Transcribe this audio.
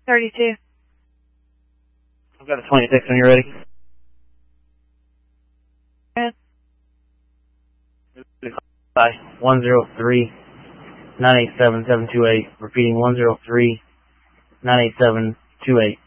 32. I've got a 26 when you're ready. Good. Hi, 103-987-728. Repeating 103-987-28.